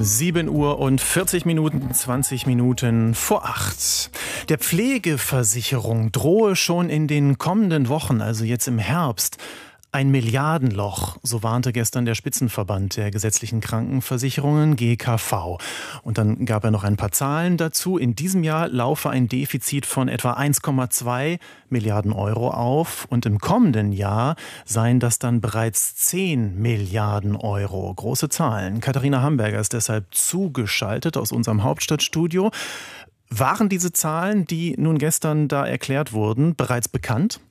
7:40, 20 Minuten vor 8. Der Pflegeversicherung drohe schon in den kommenden Wochen, also jetzt im Herbst, ein Milliardenloch, so warnte gestern der Spitzenverband der gesetzlichen Krankenversicherungen GKV. Und dann gab er noch ein paar Zahlen dazu. In diesem Jahr laufe ein Defizit von etwa 1,2 Milliarden Euro auf und im kommenden Jahr seien das dann bereits 10 Milliarden Euro. Große Zahlen. Katharina Hamburger ist deshalb zugeschaltet aus unserem Hauptstadtstudio. Waren diese Zahlen, die nun gestern da erklärt wurden, bereits bekannt?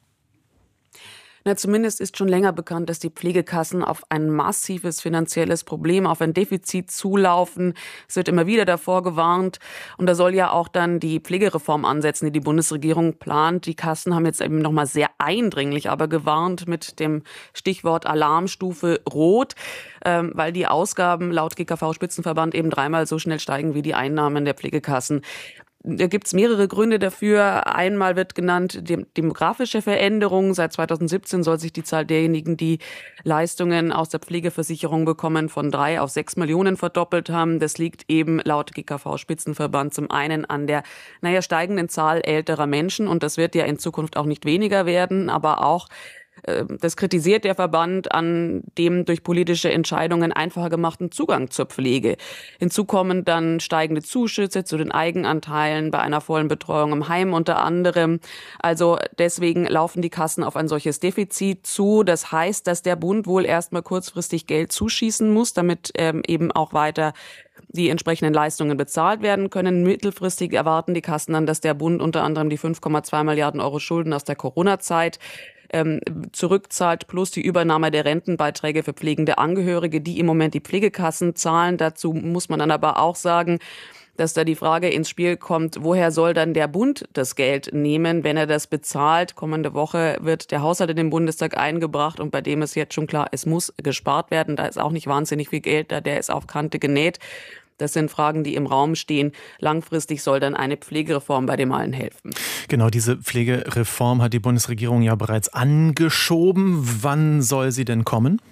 Na, zumindest ist schon länger bekannt, dass die Pflegekassen auf ein massives finanzielles Problem, auf ein Defizit zulaufen. Es wird immer wieder davor gewarnt. Und da soll ja auch dann die Pflegereform ansetzen, die die Bundesregierung plant. Die Kassen haben jetzt eben nochmal sehr eindringlich aber gewarnt mit dem Stichwort Alarmstufe Rot, weil die Ausgaben laut GKV-Spitzenverband eben dreimal so schnell steigen wie die Einnahmen der Pflegekassen. Da gibt's mehrere Gründe dafür. Einmal wird genannt demografische Veränderungen. Seit 2017 soll sich die Zahl derjenigen, die Leistungen aus der Pflegeversicherung bekommen, von 3 auf 6 Millionen verdoppelt haben. Das liegt eben laut GKV-Spitzenverband zum einen an der steigenden Zahl älterer Menschen. Und das wird ja in Zukunft auch nicht weniger werden, aber auch das kritisiert der Verband an dem durch politische Entscheidungen einfacher gemachten Zugang zur Pflege. Hinzu kommen dann steigende Zuschüsse zu den Eigenanteilen bei einer vollen Betreuung im Heim unter anderem. Also deswegen laufen die Kassen auf ein solches Defizit zu. Das heißt, dass der Bund wohl erstmal kurzfristig Geld zuschießen muss, damit eben auch weiter die entsprechenden Leistungen bezahlt werden können. Mittelfristig erwarten die Kassen dann, dass der Bund unter anderem die 5,2 Milliarden Euro Schulden aus der Corona-Zeit zurückzahlt, plus die Übernahme der Rentenbeiträge für pflegende Angehörige, die im Moment die Pflegekassen zahlen. Dazu muss man dann aber auch sagen, dass da die Frage ins Spiel kommt, woher soll dann der Bund das Geld nehmen, wenn er das bezahlt? Kommende Woche wird der Haushalt in den Bundestag eingebracht und bei dem ist jetzt schon klar, es muss gespart werden. Da ist auch nicht wahnsinnig viel Geld da, der ist auf Kante genäht. Das sind Fragen, die im Raum stehen. Langfristig soll dann eine Pflegereform bei dem allen helfen. Genau, diese Pflegereform hat die Bundesregierung ja bereits angeschoben. Wann soll sie denn kommen?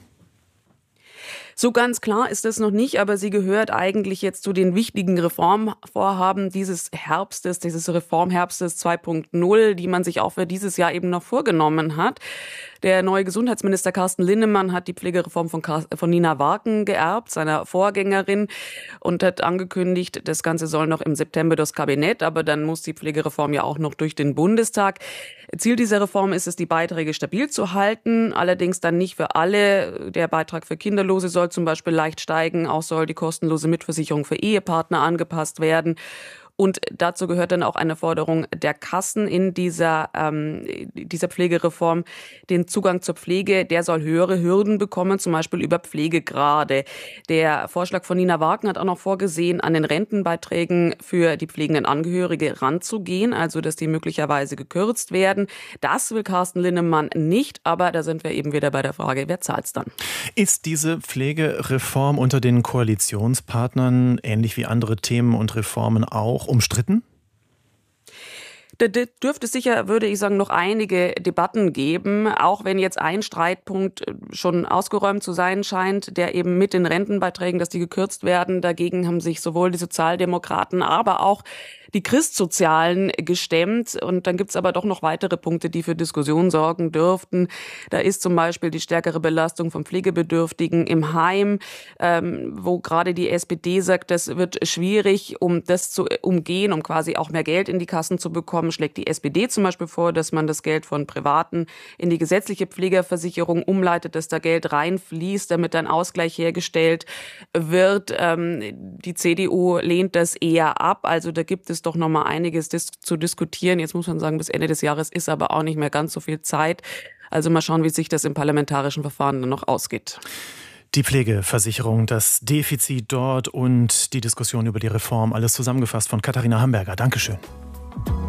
So ganz klar ist das noch nicht, aber sie gehört eigentlich jetzt zu den wichtigen Reformvorhaben dieses Herbstes, dieses Reformherbstes 2.0, die man sich auch für dieses Jahr eben noch vorgenommen hat. Der neue Gesundheitsminister Carsten Linnemann hat die Pflegereform von Nina Warken geerbt, seiner Vorgängerin, und hat angekündigt, das Ganze soll noch im September durchs Kabinett, aber dann muss die Pflegereform ja auch noch durch den Bundestag. Ziel dieser Reform ist es, die Beiträge stabil zu halten, allerdings dann nicht für alle. Der Beitrag für Kinderlose soll zum Beispiel leicht steigen, auch soll die kostenlose Mitversicherung für Ehepartner angepasst werden. Und dazu gehört dann auch eine Forderung der Kassen in dieser Pflegereform. Den Zugang zur Pflege, der soll höhere Hürden bekommen, zum Beispiel über Pflegegrade. Der Vorschlag von Nina Warken hat auch noch vorgesehen, an den Rentenbeiträgen für die pflegenden Angehörige ranzugehen, also dass die möglicherweise gekürzt werden. Das will Carsten Linnemann nicht, aber da sind wir eben wieder bei der Frage, wer zahlt's dann? Ist diese Pflegereform unter den Koalitionspartnern, ähnlich wie andere Themen und Reformen auch, umstritten? Da dürfte es sicher, würde ich sagen, noch einige Debatten geben, auch wenn jetzt ein Streitpunkt schon ausgeräumt zu sein scheint, der eben mit den Rentenbeiträgen, dass die gekürzt werden. Dagegen haben sich sowohl die Sozialdemokraten, aber auch die Christsozialen gestemmt. Und dann gibt's aber doch noch weitere Punkte, die für Diskussion sorgen dürften. Da ist zum Beispiel die stärkere Belastung von Pflegebedürftigen im Heim, wo gerade die SPD sagt, das wird schwierig, um das zu umgehen, um quasi auch mehr Geld in die Kassen zu bekommen, schlägt die SPD zum Beispiel vor, dass man das Geld von Privaten in die gesetzliche Pflegeversicherung umleitet, dass da Geld reinfließt, damit ein Ausgleich hergestellt wird. Die CDU lehnt das eher ab. Also da gibt es doch noch mal einiges zu diskutieren. Jetzt muss man sagen, bis Ende des Jahres ist aber auch nicht mehr ganz so viel Zeit. Also mal schauen, wie sich das im parlamentarischen Verfahren dann noch ausgeht. Die Pflegeversicherung, das Defizit dort und die Diskussion über die Reform. Alles zusammengefasst von Katharina Hamburger. Dankeschön.